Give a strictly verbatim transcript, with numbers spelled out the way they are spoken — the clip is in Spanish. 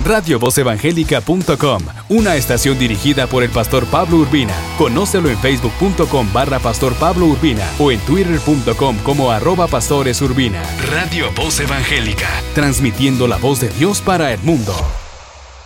radio voz evangélica punto com, una estación dirigida por el pastor Pablo Urbina. Conócelo en facebook.com barra pastor Pablo Urbina o en twitter punto com como arroba pastores Urbina. Radio Voz Evangélica, transmitiendo la voz de Dios para el mundo.